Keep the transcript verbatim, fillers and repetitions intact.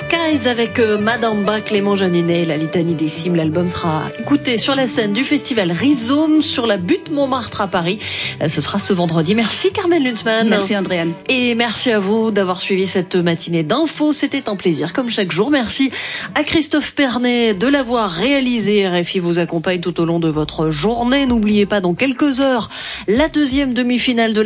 Skies avec euh, Madame Bach, Clément Janinet, la litanie des cimes. L'album sera écouté sur la scène du festival Rhizome sur la butte Montmartre à Paris. Euh, ce sera ce vendredi. Merci Carmen Lunzmann. Merci Andréane. Et merci à vous d'avoir suivi cette matinée d'infos. C'était un plaisir comme chaque jour. Merci à Christophe Pernet de l'avoir réalisé. R F I vous accompagne tout au long de votre journée. N'oubliez pas dans quelques heures la deuxième demi-finale de la